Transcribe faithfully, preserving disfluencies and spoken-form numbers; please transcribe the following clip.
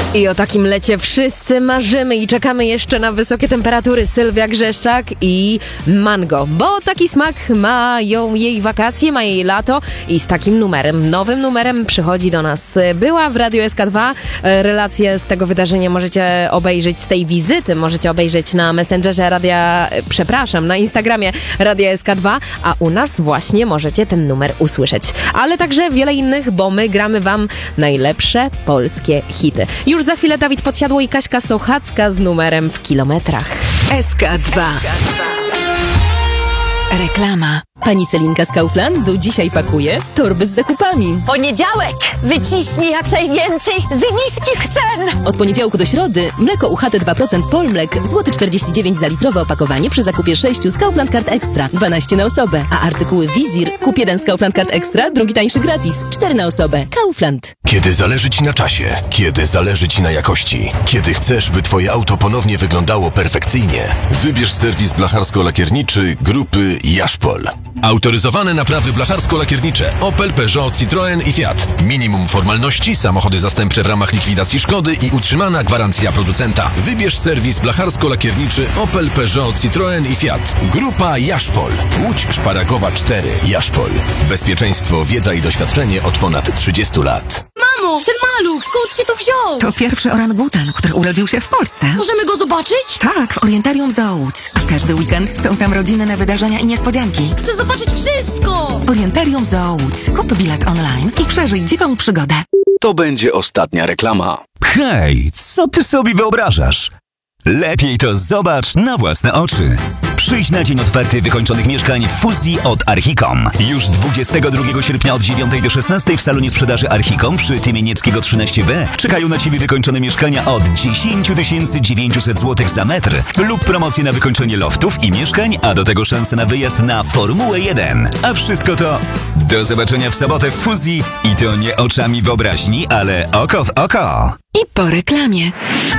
I o takim lecie wszyscy marzymy i czekamy jeszcze na wysokie temperatury. Sylwia Grzeszczak i Mango, bo taki smak mają jej wakacje, ma jej lato i z takim numerem, nowym numerem przychodzi do nas. Była w Radiu S K dwa, relacje z tego wydarzenia możecie obejrzeć, z tej wizyty możecie obejrzeć na Messengerze Radia, przepraszam, na Instagramie Radia S K dwa, a u nas właśnie możecie ten numer usłyszeć. Ale także wiele innych, bo my gramy wam najlepsze polskie hity. Już za chwilę Dawid Podsiadło i Kaśka Sochacka z numerem w kilometrach. S K dwa. Reklama. Pani Celinka z Kauflandu dzisiaj pakuje torby z zakupami. Poniedziałek! Wyciśnij jak najwięcej z niskich cen! Od poniedziałku do środy mleko U H T dwa procent Polmlek, złoty czterdzieści dziewięć za litrowe opakowanie przy zakupie sześciu z Kaufland Card Extra, dwanaście na osobę. A artykuły Wizir, kup jeden z Kaufland Card Extra, drugi tańszy gratis, cztery na osobę. Kaufland. Kiedy zależy Ci na czasie, kiedy zależy Ci na jakości, kiedy chcesz, by Twoje auto ponownie wyglądało perfekcyjnie, wybierz serwis blacharsko-lakierniczy grupy Jaszpol. Autoryzowane naprawy blacharsko-lakiernicze Opel, Peugeot, Citroën i Fiat. Minimum formalności, samochody zastępcze w ramach likwidacji szkody i utrzymana gwarancja producenta. Wybierz serwis blacharsko-lakierniczy Opel, Peugeot, Citroën i Fiat. Grupa Jaszpol. Łódź Szparagowa cztery. Jaszpol. Bezpieczeństwo, wiedza i doświadczenie od ponad trzydziestu lat. Mamo, ten maluch, skąd się tu wziął? To pierwszy orangutan, który urodził się w Polsce. Możemy go zobaczyć? Tak, w Orientarium Zoo Łódź. A w każdy weekend są tam rodzinne wydarzenia i niespodzianki. Chcę zobaczyć wszystko! Orientarium Zoo Łódź. Kup bilet online i przeżyj dziką przygodę. To będzie ostatnia reklama. Hej, co ty sobie wyobrażasz? Lepiej to zobacz na własne oczy. Przyjdź na dzień otwarty wykończonych mieszkań w fuzji od Archicom. Już dwudziestego drugiego sierpnia od dziewiątej do szesnastej w salonie sprzedaży Archicom przy Tymienieckiego trzynaście B czekają na Ciebie wykończone mieszkania od dziesięć tysięcy dziewięćset złotych za metr lub promocje na wykończenie loftów i mieszkań, a do tego szanse na wyjazd na Formułę jeden. A wszystko to do zobaczenia w sobotę w fuzji i to nie oczami wyobraźni, ale oko w oko. I po reklamie.